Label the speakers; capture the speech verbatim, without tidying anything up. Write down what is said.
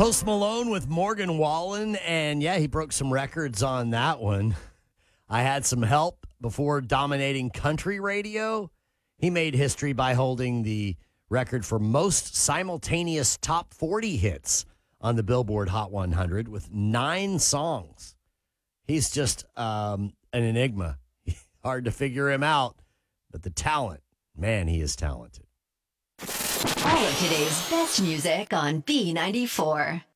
Speaker 1: Post Malone with Morgan Wallen, and yeah, he broke some records on that one. I Had Some Help before dominating country radio. He made history by holding the record for most simultaneous top forty hits on the Billboard Hot one hundred with nine songs. He's just um, an enigma. Hard to figure him out, but the talent, man, he is talented.
Speaker 2: All of today's best music on B ninety-four.